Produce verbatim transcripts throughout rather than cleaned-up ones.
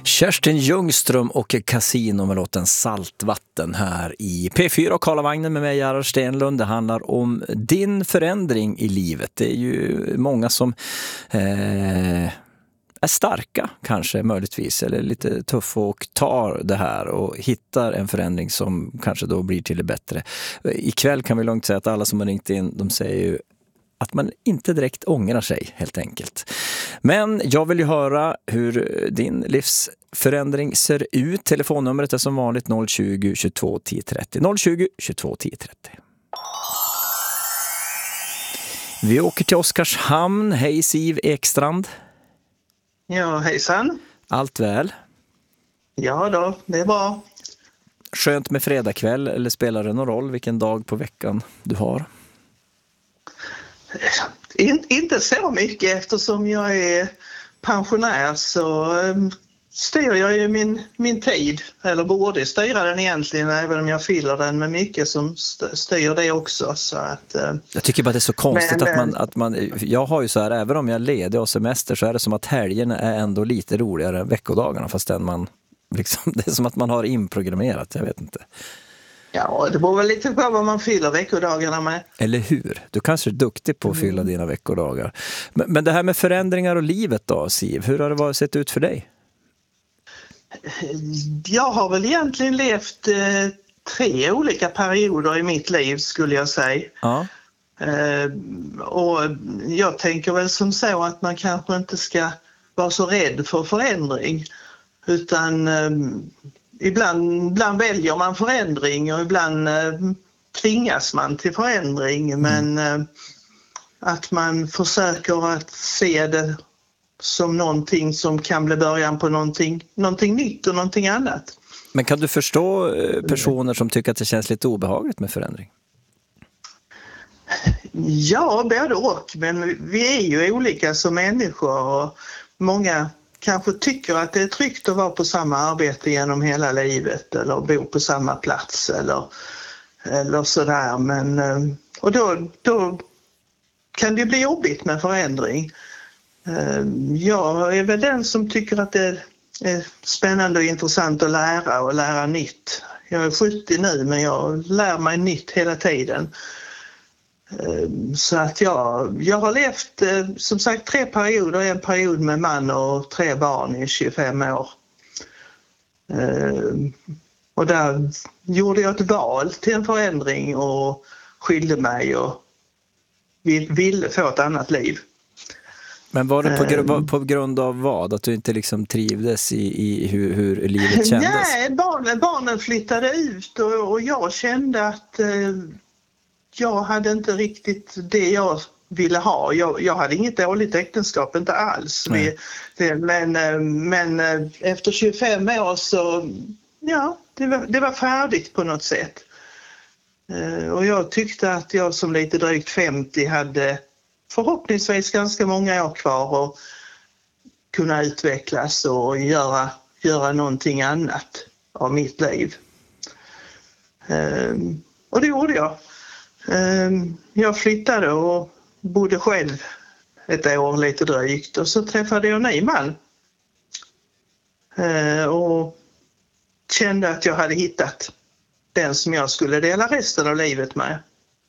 Kerstin Ljungström och Casino med låten Saltvatten här i P fyra och Karlavagnen med mig, Gerhard Stenlund. Det handlar om din förändring i livet. Det är ju många som eh, är starka kanske möjligtvis eller lite tuffa och tar det här och hittar en förändring som kanske då blir till det bättre. Ikväll kan vi lugnt säga att alla som har ringt in, de säger ju att man inte direkt ångrar sig helt enkelt. Men jag vill ju höra hur din livsförändring ser ut. Telefonnumret är som vanligt noll tjugo, tjugotvå, tio trettio. noll tjugo, tjugotvå, tio trettio. Vi åker till Oskarshamn. Hej Siv Ekstrand. Ja, hejsan. Allt väl? Ja då, det är bra. Skönt med fredagkväll, eller spelar det någon roll vilken dag på veckan du har? In, inte så mycket eftersom jag är pensionär så um, styr jag ju min, min tid, eller borde styra den egentligen även om jag fyller den med mycket som styr det också. Så att, uh, jag tycker bara det är så konstigt men, att, man, att man, jag har ju så här, även om jag är ledig och semester så är det som att helgen är ändå lite roligare än veckodagarna fast än man, liksom, det är som att man har inprogrammerat, jag vet inte. Ja, det beror väl lite på vad man fyller veckodagarna med. Eller hur? Du kanske är duktig på att fylla dina veckodagar. Men, men det här med förändringar och livet då, Siv, hur har det varit, sett ut för dig? Jag har väl egentligen levt eh, tre olika perioder i mitt liv skulle jag säga. Ja. Eh, och jag tänker väl som så att man kanske inte ska vara så rädd för förändring utan eh, ibland, ibland väljer man förändring och ibland eh, tvingas man till förändring mm. men eh, att man försöker att se det som någonting som kan bli början på någonting, någonting nytt och någonting annat. Men kan du förstå personer som tycker att det känns lite obehagligt med förändring? Ja, både och. Men vi är ju olika som människor och många kanske tycker att det är tryggt att vara på samma arbete genom hela livet eller bo på samma plats eller, eller sådär. Men, och då, då kan det bli jobbigt med förändring. Jag är väl den som tycker att det är spännande och intressant att lära och lära nytt. Jag är sjuttio nu men jag lär mig nytt hela tiden. Så att jag, jag har levt som sagt tre perioder, en period med man och tre barn i tjugofem år. Och där gjorde jag ett val till en förändring och skilde mig och ville få ett annat liv. Men var det på, gr- på grund av vad? Att du inte liksom trivdes i, i hur, hur livet kändes? Nej, barnen, barnen flyttade ut och, och jag kände att eh, jag hade inte riktigt det jag ville ha. Jag, jag hade inget dåligt äktenskap, inte alls. Vi, det, men, men efter tjugofem år så, ja, det var, det var färdigt på något sätt. Eh, och jag tyckte att jag som lite drygt femtio hade förhoppningsvis ganska många år kvar och kunna utvecklas och göra, göra någonting annat av mitt liv. Um, och det gjorde jag. Um, jag flyttade och bodde själv ett år lite drygt och så träffade jag en ny man. Uh, och kände att jag hade hittat den som jag skulle dela resten av livet med.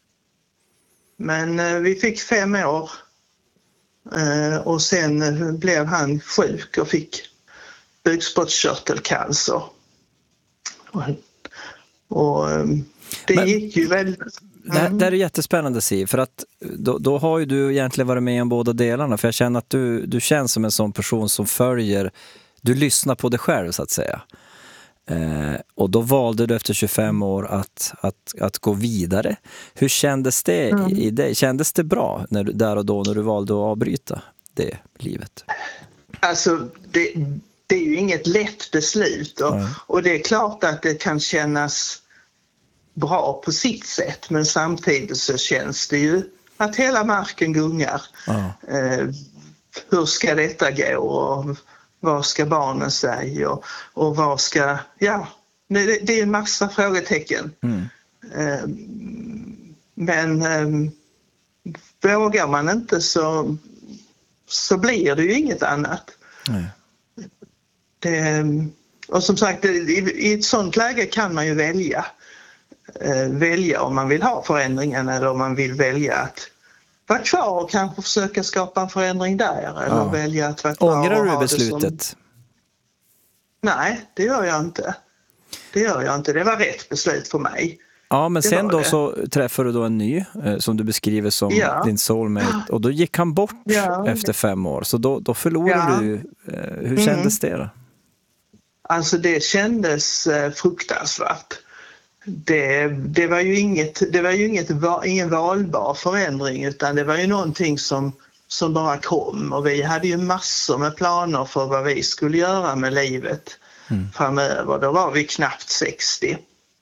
Men eh, vi fick fem år eh, och sen blev han sjuk och fick bukspottkörtelcancer. Och, och det Men, gick ju väldigt... Mm. Det, det är jättespännande, Siv, för att då, då har ju du egentligen varit med om båda delarna. För jag känner att du, du känns som en sån person som följer, du lyssnar på dig själv så att säga. Eh, och då valde du efter tjugofem år att, att, att gå vidare. Hur kändes det mm. i, i dig? Kändes det bra när du, där och då när du valde att avbryta det livet? Alltså det, det är ju inget lätt beslut och, mm. och det är klart att det kan kännas bra på sitt sätt men samtidigt så känns det ju att hela marken gungar. Mm. Eh, hur ska detta gå och vad ska barnen säga och, och vad ska... Ja, det, det är en massa frågetecken. Mm. Eh, men eh, vågar man inte så, så blir det ju inget annat. Nej. det, och som sagt, i, i ett sånt läge kan man ju välja. Eh, välja om man vill ha förändringen eller om man vill välja att vara kvar och kanske försöka skapa en förändring där. Eller Ja. välja att vara kvar. Ångrar och du ha beslutet? Det som... Nej, det gör jag inte. Det gör jag inte. Det var rätt beslut för mig. Ja, men Det sen var då det. så träffade du då en ny eh, som du beskriver som Ja. din soulmate. Och då gick han bort Ja. efter fem år. Så då, då förlorade Ja. du. Eh, hur kändes det då? Alltså det kändes eh, fruktansvärt. Det, det var ju inget, det var ju inget, ingen valbar förändring, utan det var ju någonting som, som bara kom. Och vi hade ju massor med planer för vad vi skulle göra med livet mm. framöver. Då var vi knappt sextio.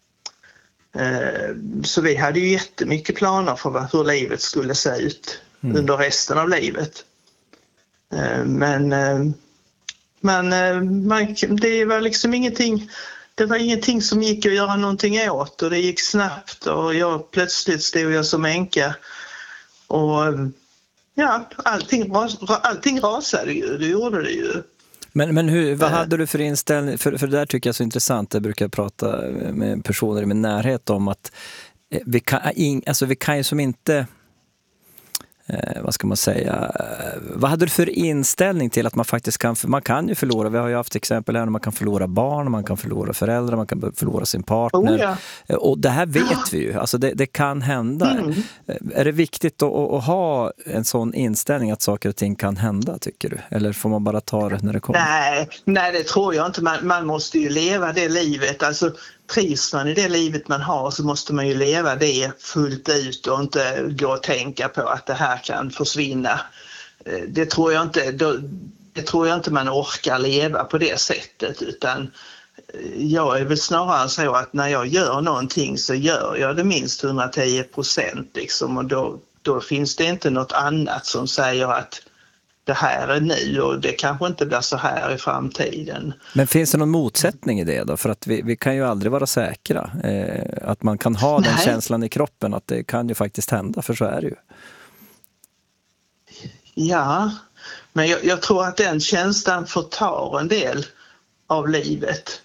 Så vi hade ju jättemycket planer för hur livet skulle se ut mm. under resten av livet. Men, men man, det var liksom ingenting, det var ingenting som gick att göra någonting åt, och det gick snabbt och jag, plötsligt stod jag som änka och ja, allting, allting rasade ju, det gjorde det ju. Men, men hur, vad hade du för inställning? För, för det där tycker jag är så intressant. Jag brukar prata med personer i min närhet om att vi kan, alltså vi kan ju som inte, eh, vad ska man säga, vad hade du för inställning till att man faktiskt kan, man kan ju förlora, vi har ju haft exempel här när man kan förlora barn, man kan förlora föräldrar, man kan förlora sin partner. Oh, ja. Och det här vet vi ju, alltså det, det kan hända. Mm. Är det viktigt att, att ha en sån inställning att saker och ting kan hända, tycker du? Eller får man bara ta det när det kommer? Nej, nej det tror jag inte. Man, man måste ju leva det livet. Alltså trivs man i det livet man har så måste man ju leva det fullt ut och inte gå och tänka på att det här kan försvinna. Det tror jag inte, det tror jag inte man orkar leva på det sättet, utan jag är väl snarare så att när jag gör någonting så gör jag det minst hundratio procent liksom, och då, då finns det inte något annat som säger att det här är nu och det kanske inte blir så här i framtiden. Men finns det någon motsättning i det då? För att vi, vi kan ju aldrig vara säkra. Eh, att man kan ha Nej. den känslan i kroppen att det kan ju faktiskt hända, för så är det ju. Ja, men jag, jag tror att den känslan förtar en del av livet.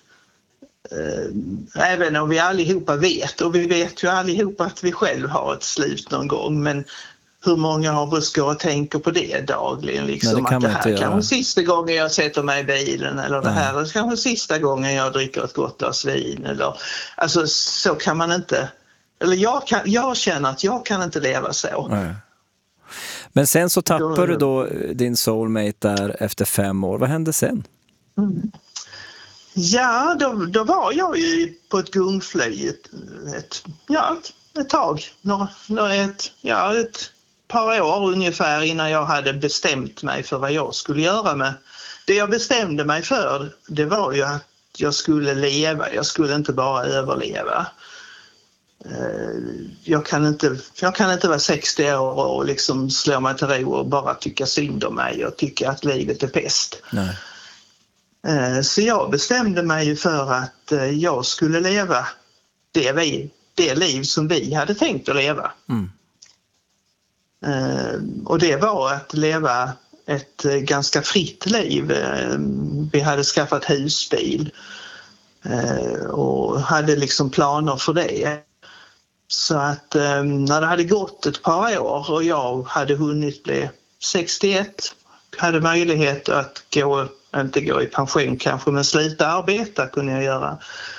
Även om vi allihopa vet, och vi vet ju allihopa att vi själv har ett slut någon gång, men hur många av oss går och tänker på det dagligen? Liksom, Nej, det att det här kanske sista gången jag sätter mig i bilen, eller Nej. det här är kanske sista gången jag dricker ett gott glas vin. Eller, alltså så kan man inte, eller jag, kan, jag känner att jag kan inte leva så. Nej. Men sen så tappar du då din soulmate där efter fem år. Vad hände sen? Mm. Ja, då, då var jag ju på ett gungfly ett, ett, ja, ett tag. Några, några ett, ja, ett par år ungefär innan jag hade bestämt mig för vad jag skulle göra med. Det jag bestämde mig för, det var ju att jag skulle leva. Jag skulle inte bara överleva. Jag kan inte, jag kan inte vara sextio år och liksom slå mig till ro och bara tycka synd om mig och tycka att livet är pest. Nej. Så jag bestämde mig för att jag skulle leva det, vi, det liv som vi hade tänkt att leva. Mm. Och det var att leva ett ganska fritt liv. Vi hade skaffat husbil och hade liksom planer för det. Så att när det hade gått ett par år och jag hade hunnit bli sextioett, hade möjlighet att gå, inte gå i pension kanske, men sluta arbeta kunde jag göra.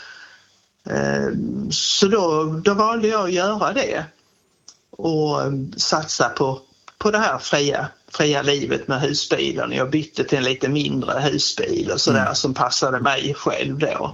Så då, då valde jag att göra det och satsa på, på det här fria, fria livet med husbilen. Jag bytte till en lite mindre husbil och sådär mm. som passade mig själv då.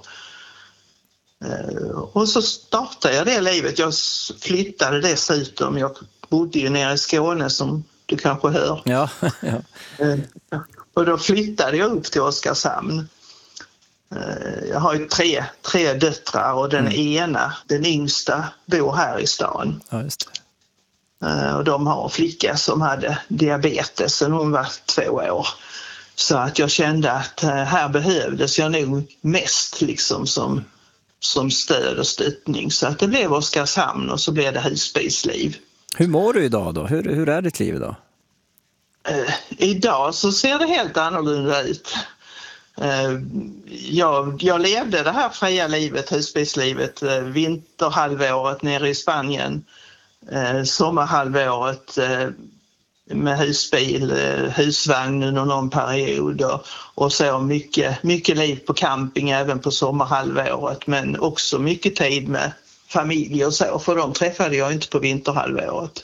Och så startade jag det livet. Jag flyttade dessutom. Jag bodde ju nere i Skåne som du kanske hör. Ja, ja. Och då flyttade jag upp till Oskarshamn. Jag har ju tre, tre döttrar och den mm. ena, den yngsta, bor här i stan. Ja, just det. Och de har en flicka som hade diabetes sen hon var två år. Så att jag kände att här behövdes jag nog mest liksom som som stöd och stöttning. Så att det blev Oskarshamn och så blev det husbilsliv. Hur mår du idag då? Hur, hur är ditt liv idag? Uh, idag så ser det helt annorlunda ut. Jag, jag levde det här fria livet, husbilslivet, vinterhalvåret nere i Spanien, sommarhalvåret med husbil, husvagn under någon period och, och så mycket, mycket liv på camping även på sommarhalvåret, men också mycket tid med familj och så, för de träffade jag inte på vinterhalvåret.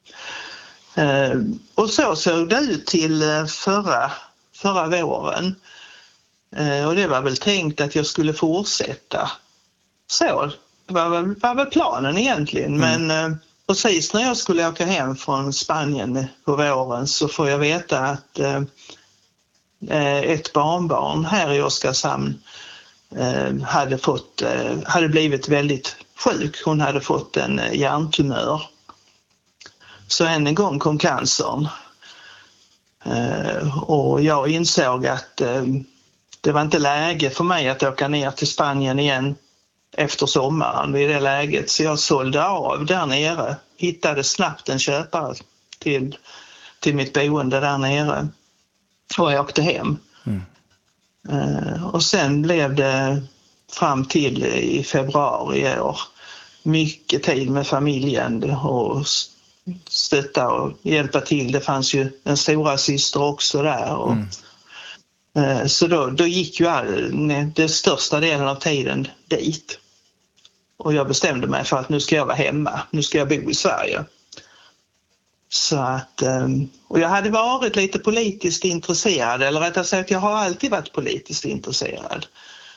Och så såg det ut till förra, förra våren. Och det var väl tänkt att jag skulle fortsätta så. Det var väl, var väl planen egentligen. Mm. Men eh, precis när jag skulle åka hem från Spanien på våren så får jag veta att eh, ett barnbarn här i Oskarshamn eh, hade, fått, eh, hade blivit väldigt sjuk. Hon hade fått en hjärntumör. Så än en gång kom cancern. Eh, och jag insåg att eh, det var inte läge för mig att åka ner till Spanien igen efter sommaren vid det läget. Så jag sålde av där nere. Hittade snabbt en köpare till, till mitt boende där nere. Och jag åkte hem. Mm. Uh, och sen blev det fram till i februari i år mycket tid med familjen och stötta och hjälpa till. Det fanns ju en stora syster också där. Och, mm. Så då, då gick ju all, den största delen av tiden dit. Och jag bestämde mig för att nu ska jag vara hemma. Nu ska jag bo i Sverige. Så att, och jag hade varit lite politiskt intresserad. Eller rättare sagt, jag har alltid varit politiskt intresserad.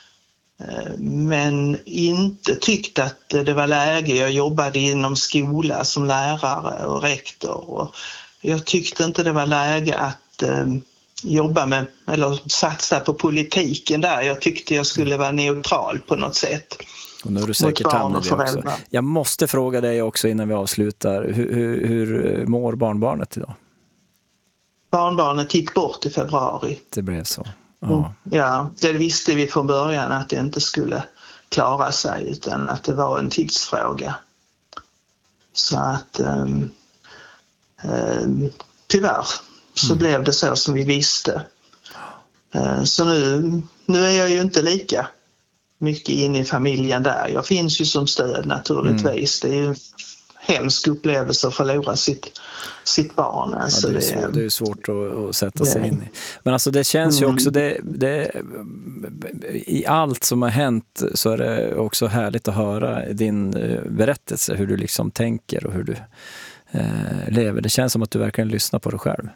Men inte tyckt att det var läge. Jag jobbade inom skola som lärare och rektor. Och jag tyckte inte det var läge att jobba med eller satsa på politiken där. Jag tyckte jag skulle vara neutral på något sätt. Och nu är du säkert hamnat det också. Jag måste fråga dig också innan vi avslutar. Hur, hur, hur mår barnbarnet idag? Barnbarnet gick bort i februari. Det blev så. Ja. Mm. Ja, det visste vi från början att det inte skulle klara sig utan att det var en tidsfråga. Så att um, um, tyvärr så mm. blev det så som vi visste. Uh, så nu, nu är jag ju inte lika mycket inne i familjen där. Jag finns ju som stöd naturligtvis. Mm. Det är ju en hemsk upplevelse att förlora sitt, sitt barn. Alltså ja, det, är svårt, det är svårt att, att sätta sig det. in i. Men alltså det känns ju också, det, det, i allt som har hänt så är det också härligt att höra din berättelse, hur du liksom tänker och hur du eh, lever. Det känns som att du verkligen lyssnar på dig själv.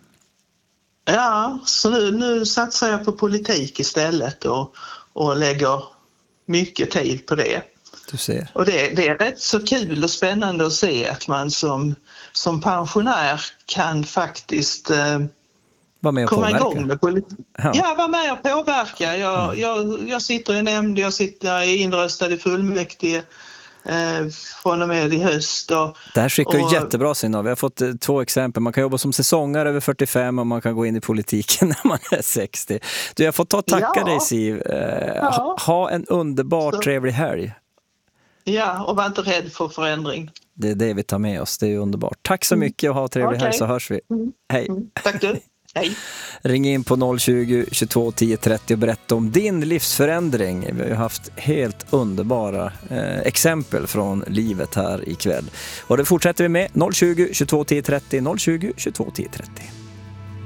Ja, så nu, nu satsar jag på politik istället och, och lägger mycket tid på det. Du ser. Och det, det är rätt så kul och spännande att se att man som, som pensionär kan faktiskt eh, var med och komma påverka. igång med politik. Ja. ja, vara med och påverka. Jag, mm. jag, jag sitter i nämnd, jag sitter inröstad i fullmäktige eh, från och med i höst. Och, det här skickar ju och, jättebra signal. Vi har fått eh, två exempel. Man kan jobba som säsongare över fyrtiofem och man kan gå in i politiken när man är sextio. Du, jag får ta och tacka ja. dig, Siv. Eh, ja. ha, ha en underbar, så. trevlig helg. Ja, och var inte rädd för förändring. Det är det vi tar med oss, det är underbart. Tack så mycket och ha trevlig okay. helg så hörs vi. Mm. Hej. Mm. Tack du. Hej. Ring in på noll tjugo, tjugotvå, tio trettio och berätta om din livsförändring. Vi har ju haft helt underbara eh, exempel från livet här ikväll. Och det fortsätter vi med noll tjugo, tjugotvå, tio trettio, noll tjugo, tjugotvå, tio trettio.